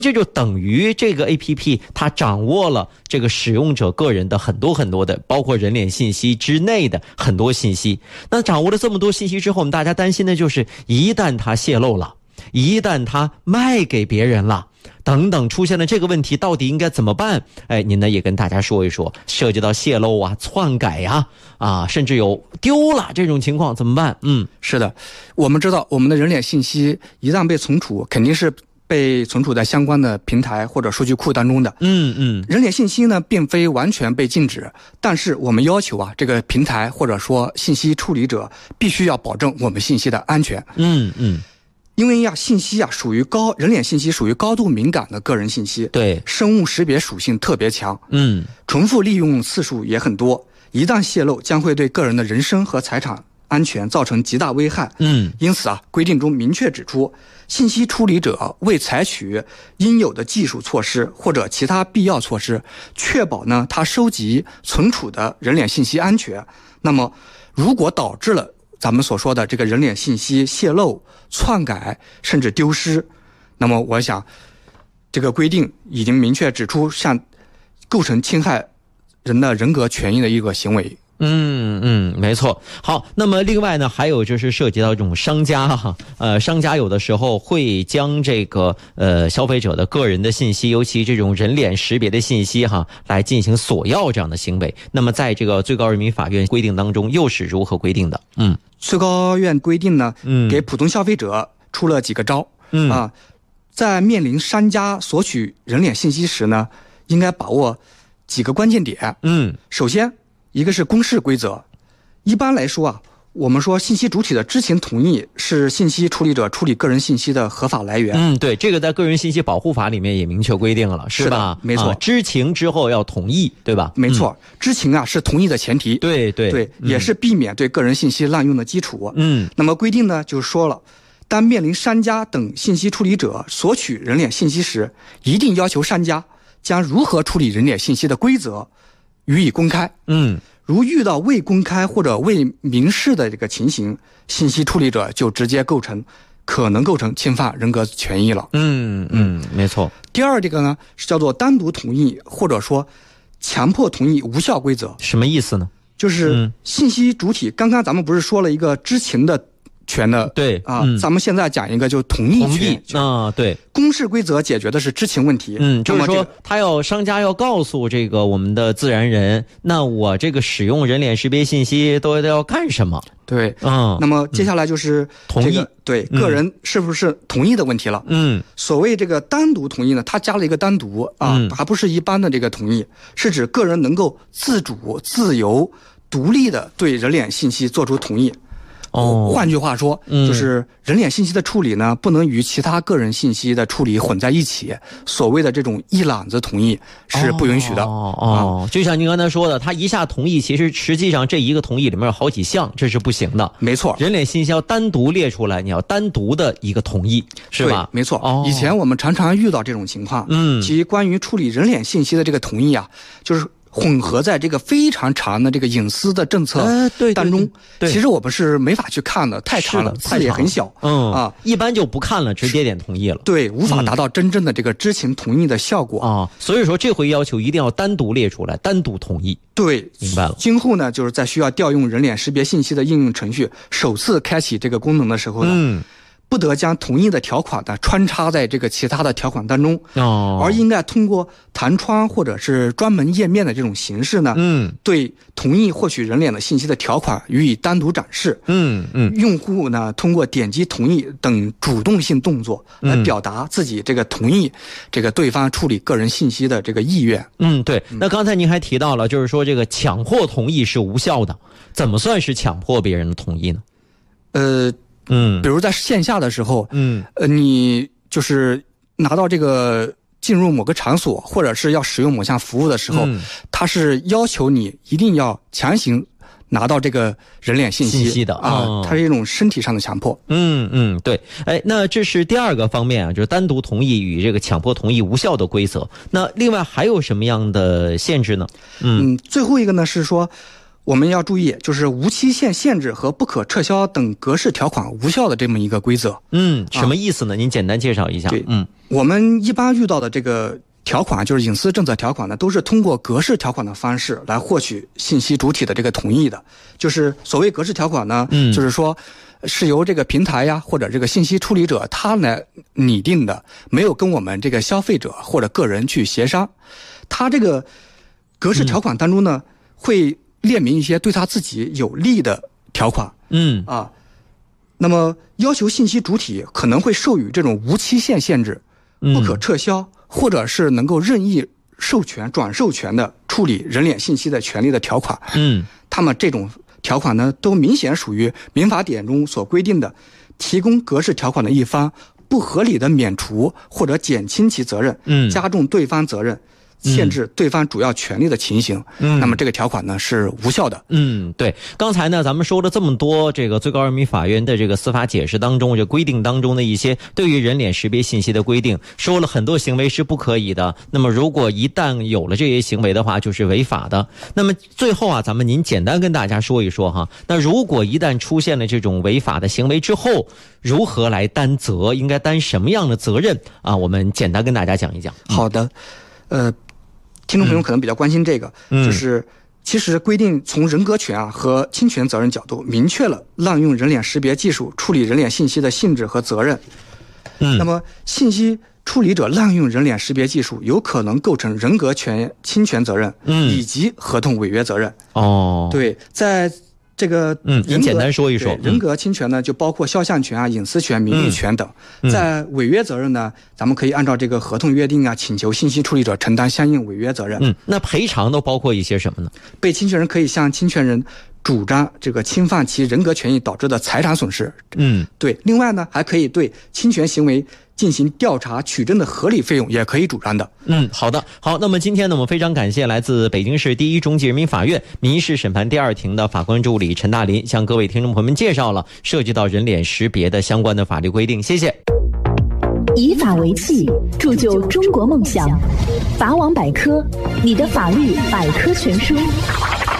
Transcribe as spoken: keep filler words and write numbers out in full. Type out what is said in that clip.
这就等于这个 A P P 它掌握了这个使用者个人的很多很多的，包括人脸信息之内的很多信息。那掌握了这么多信息之后，我们大家担心的就是一旦它泄露了，一旦它卖给别人了等等，出现了这个问题，到底应该怎么办？哎，您呢也跟大家说一说，涉及到泄露啊、篡改呀、啊，啊，甚至有丢了这种情况怎么办？嗯， 是的，我们知道我们的人脸信息一旦被存储，肯定是被存储在相关的平台或者数据库当中的。 嗯嗯， 人脸信息呢，并非完全被禁止，但是我们要求啊，这个平台或者说信息处理者必须要保证我们信息的安全。 嗯嗯， 因为呀，信息啊属于高人脸信息属于高度敏感的个人信息， 对， 生物识别属性特别强， 嗯， 重复利用次数也很多，一旦泄露，将会对个人的人身和财产安全造成极大危害。 嗯， 因此啊，规定中明确指出，信息处理者未采取应有的技术措施或者其他必要措施，确保呢他收集存储的人脸信息安全，那么如果导致了咱们所说的这个人脸信息泄露、篡改甚至丢失，那么我想这个规定已经明确指出，像构成侵害人的人格权益的一个行为。 嗯嗯，没错。好，那么另外呢，还有就是涉及到这种商家哈，呃，商家有的时候会将这个呃消费者的个人的信息，尤其这种人脸识别的信息哈，来进行索要这样的行为。那么在这个最高人民法院规定当中，又是如何规定的？嗯， 最高院规定呢， 嗯， 给普通消费者出了几个招， 嗯啊，在面临商家索取人脸信息时呢，应该把握几个关键点。 嗯， 首先，一个是公示规则。一般来说啊，我们说信息主体的知情同意是信息处理者处理个人信息的合法来源。 嗯，对，这个在个人信息保护法里面也明确规定了，是吧？ 是没错、 啊，知情之后要同意，对吧？ 没错，嗯、知情啊是同意的前提。 对对对，也是避免对个人信息滥用的基础。 嗯， 那么规定呢，就是说了，当面临商家等信息处理者索取人脸信息时，一定要求商家将如何处理人脸信息的规则予以公开。 嗯。 如遇到未公开或者未明示的这个情形，信息处理者就直接构成可能构成侵犯人格权益了。 嗯嗯，没错。 第二，这个呢是叫做单独同意或者说强迫同意无效规则。 什么意思呢？ 就是信息主体，嗯、刚刚咱们不是说了一个知情的权的， 对啊、 嗯， 咱们现在讲一个就同意权。 同意啊，对。 公示规则解决的是知情问题。 嗯，就是说， 这个、 他要商家要告诉这个我们的自然人，那我这个使用人脸识别信息都要干什么？ 对， 嗯。 那么接下来就是、这个、 同意， 对、嗯、个人是不是同意的问题了。 嗯， 所谓这个单独同意呢，它加了一个单独啊， 嗯、 还不是一般的这个同意，是指个人能够自主、自由、独立的对人脸信息做出同意。 哦， 换句话说， 嗯， 就是人脸信息的处理呢，不能与其他个人信息的处理混在一起。所谓的这种一揽子同意是不允许的。 哦哦，就像您刚才说的，他一下同意，其实实际上这一个同意里面有好几项，这是不行的。 没错， 人脸信息要单独列出来，你要单独的一个同意，是吧？ 没错。 哦， 以前我们常常遇到这种情况。 嗯， 其关于处理人脸信息的这个同意啊，就是混合在这个非常长的这个隐私的政策当中，呃、 对对对， 其实我们是没法去看的，太长了，字也很小， 嗯啊， 一般就不看了，直接点同意了， 对，无法达到真正的这个知情同意的效果啊、嗯。所以说这回要求一定要单独列出来，单独同意。 对， 明白了。 今后呢，就是在需要调用人脸识别信息的应用程序首次开启这个功能的时候呢， 嗯。 不得将同意的条款呢穿插在这个其他的条款当中， 哦， 而应该通过弹窗或者是专门页面的这种形式呢， 嗯， 对同意获取人脸的信息的条款予以单独展示， 嗯嗯， 用户呢通过点击同意等主动性动作来表达自己这个同意这个对方处理个人信息的这个意愿。 嗯，对。那刚才您还提到了，就是说这个强迫同意是无效的，怎么算是强迫别人的同意呢？ 呃。 嗯， 比如在线下的时候， 嗯， 呃，你就是拿到这个进入某个场所，或者是要使用某项服务的时候， 嗯， 它是要求你一定要强行拿到这个人脸信息信息的啊、 哦， 它是一种身体上的强迫。 嗯嗯，对。哎，那这是第二个方面啊，就是单独同意与这个强迫同意无效的规则。那另外还有什么样的限制呢？ 嗯，嗯最后一个呢是说。 我们要注意，就是无期限限制和不可撤销等格式条款无效的这么一个规则。 嗯，什么意思呢？啊、您简单介绍一下。 对， 嗯， 我们一般遇到的这个条款，就是隐私政策条款呢，都是通过格式条款的方式来获取信息主体的这个同意的。就是所谓格式条款呢，嗯，就是说是由这个平台呀或者这个信息处理者他来拟定的，没有跟我们这个消费者或者个人去协商。他这个格式条款当中呢，嗯、会列明一些对他自己有利的条款， 嗯啊，那么要求信息主体可能会授予这种无期限限制、不可撤销，或者是能够任意授权、转授权的处理人脸信息的权利的条款。 嗯， 他们这种条款呢，都明显属于民法典中所规定的提供格式条款的一方不合理的免除或者减轻其责任，嗯，加重对方责任。限制对方主要权利的情形，嗯，那么这个条款呢是无效的。 嗯，对。刚才呢，咱们说了这么多，这个最高人民法院的这个司法解释当中，这规定当中的一些对于人脸识别信息的规定，说了很多行为是不可以的。那么，如果一旦有了这些行为的话，就是违法的。那么最后啊，咱们您简单跟大家说一说哈。那如果一旦出现了这种违法的行为之后，如何来担责？应该担什么样的责任啊？我们简单跟大家讲一讲。 嗯、好的，呃。听众朋友可能比较关心这个，嗯、就是其实规定从人格权啊和侵权责任角度，明确了滥用人脸识别技术处理人脸信息的性质和责任。嗯，那么信息处理者滥用人脸识别技术，有可能构成人格权侵权责任，嗯，以及合同违约责任。 哦， 对，在这个嗯，您简单说一说。 人格侵权呢，就包括肖像权啊、隐私权、名誉权等。嗯、在违约责任呢，咱们可以按照这个合同约定啊，请求信息处理者承担相应违约责任。 嗯，那赔偿都包括一些什么呢？ 被侵权人可以向侵权人主张这个侵犯其人格权益导致的财产损失。 嗯， 对。另外呢，还可以对侵权行为进行调查取证的合理费用也可以主张的。 嗯，好的，好。那么今天呢，我们非常感谢来自北京市第一中级人民法院民事审判第二庭的法官助理陈大林，向各位听众朋友们介绍了涉及到人脸识别的相关的法律规定。谢谢。 以法为器，铸就中国梦想。法网百科，你的法律百科全书。